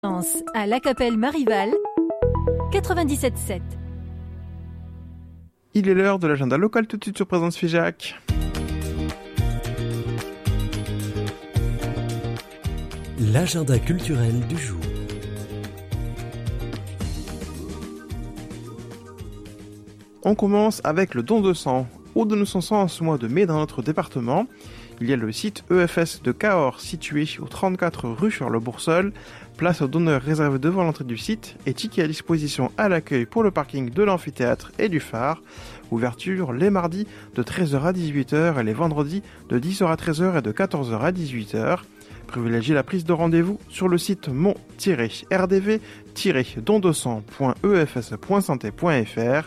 À La Capelle Marival, 97.7. Il est l'heure de l'agenda local tout de suite sur Présence Figeac. L'agenda culturel du jour. On commence avec le don de sang. Au don de sang en ce mois de mai dans notre département, il y a le site EFS de Cahors situé au 34 rue Charles-Bourseul. Place aux donneurs réservée devant l'entrée du site et tickets à disposition à l'accueil pour le parking de l'amphithéâtre et du phare. Ouverture les mardis de 13h à 18h et les vendredis de 10h à 13h et de 14h à 18h. Privilégiez la prise de rendez-vous sur le site mon-rdv-dondesang.efs.santé.fr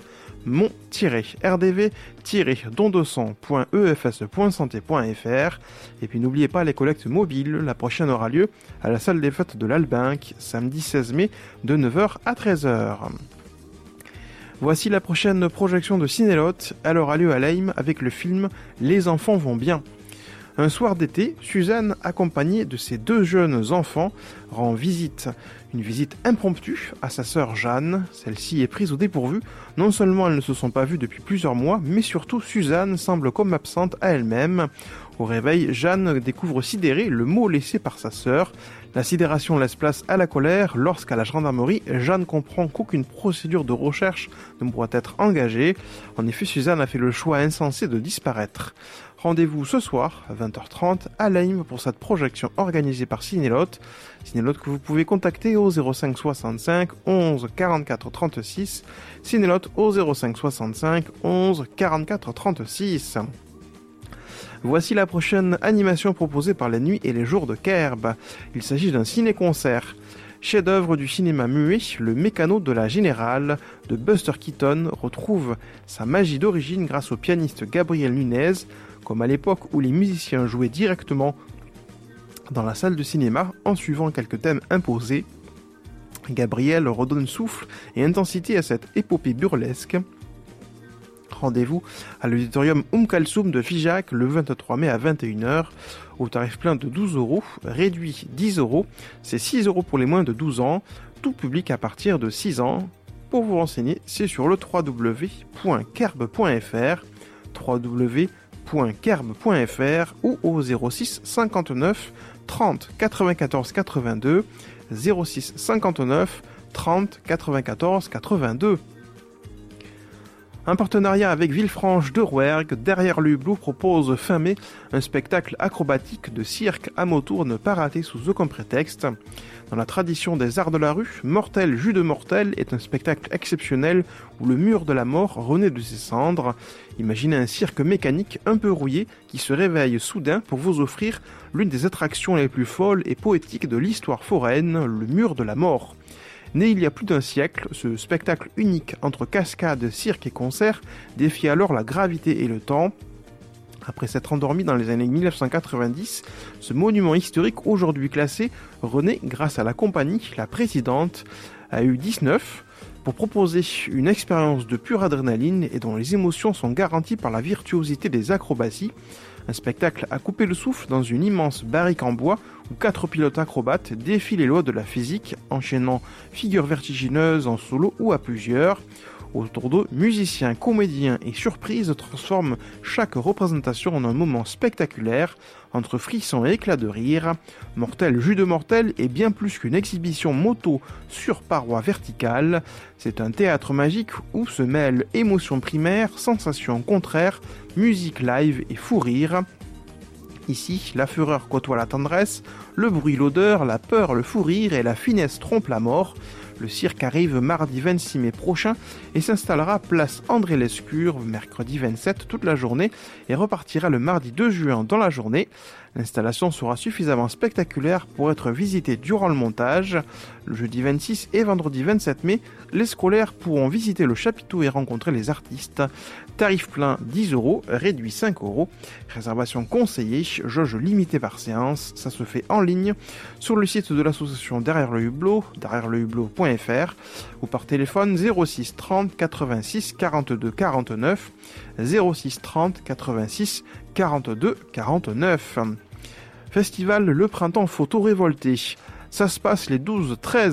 mon-rdv-dondesang.efs.santé.fr. Et puis n'oubliez pas les collectes mobiles, la prochaine aura lieu à la salle des fêtes de l'Albinque, samedi 16 mai de 9h à 13h. Voici la prochaine projection de Cinélote, elle aura lieu à Leim avec le film Les enfants vont bien. Un soir d'été, Suzanne, accompagnée de ses deux jeunes enfants, rend visite. Une visite impromptue à sa sœur Jeanne. Celle-ci est prise au dépourvu. Non seulement elles ne se sont pas vues depuis plusieurs mois, mais surtout Suzanne semble comme absente à elle-même. Au réveil, Jeanne découvre sidérée le mot laissé par sa sœur. La sidération laisse place à la colère lorsqu'à la gendarmerie, Jeanne comprend qu'aucune procédure de recherche ne pourra être engagée. En effet, Suzanne a fait le choix insensé de disparaître. Rendez-vous ce soir à 20h30 à Leim pour cette projection organisée par Cinélote. Cinélote que vous pouvez contacter au 05 65 11 44 36. Cinélote au 05 65 11 44 36. Voici la prochaine animation proposée par les Nuits et les Jours de Kerb. Il s'agit d'un ciné-concert. Chef-d'œuvre du cinéma muet, le Mécano de la Générale de Buster Keaton retrouve sa magie d'origine grâce au pianiste Gabriel Nunez, comme à l'époque où les musiciens jouaient directement dans la salle de cinéma en suivant quelques thèmes imposés. Gabriel redonne souffle et intensité à cette épopée burlesque. Rendez-vous à l'auditorium Kalsoum de Figeac le 23 mai à 21h au tarif plein de 12 €, réduit 10 €, c'est 6 € pour les moins de 12 ans, tout public à partir de 6 ans. Pour vous renseigner, c'est sur le www.kerb.fr, www.kerb.fr ou au 06 59 30 94 82, 06 59 30 94 82. Un partenariat avec Villefranche de Rouergue, Derrière le Hublot propose fin mai un spectacle acrobatique de cirque à motour ne pas rater sous aucun prétexte. Dans la tradition des arts de la rue, Mortel Jus de Mortel est un spectacle exceptionnel où le mur de la mort renaît de ses cendres. Imaginez un cirque mécanique un peu rouillé qui se réveille soudain pour vous offrir l'une des attractions les plus folles et poétiques de l'histoire foraine, le mur de la mort. Né il y a plus d'un siècle, ce spectacle unique entre cascades, cirque et concert défie alors la gravité et le temps. Après s'être endormi dans les années 1990, ce monument historique aujourd'hui classé renaît grâce à la compagnie La Présidente, a eu 19 pour proposer une expérience de pure adrénaline et dont les émotions sont garanties par la virtuosité des acrobaties. Un spectacle à couper le souffle dans une immense barrique en bois où 4 pilotes acrobates défient les lois de la physique, enchaînant figures vertigineuses en solo ou à plusieurs. Autour d'eux, musiciens, comédiens et surprises transforment chaque représentation en un moment spectaculaire, entre frissons et éclats de rire. Mortel Jus de Mortel est bien plus qu'une exhibition moto sur paroi verticale. C'est un théâtre magique où se mêlent émotions primaires, sensations contraires, musique live et fou rire. Ici, la fureur côtoie la tendresse, le bruit, l'odeur, la peur, le fou rire et la finesse trompe la mort. Le cirque arrive mardi 26 mai prochain et s'installera place André Lescure mercredi 27 toute la journée et repartira le mardi 2 juin dans la journée. L'installation sera suffisamment spectaculaire pour être visitée durant le montage. Le jeudi 26 et vendredi 27 mai, les scolaires pourront visiter le chapiteau et rencontrer les artistes. Tarif plein 10 €, réduit 5 €. Réservation conseillée, jauge limitée par séance. Ça se fait en ligne sur le site de l'association Derrière le Hublot, derrièreLeHublot.fr ou par téléphone 06 30 86 42 49, 06 30 86 42 49. Festival Le Printemps Photo Révolté. Ça se passe les 12, 13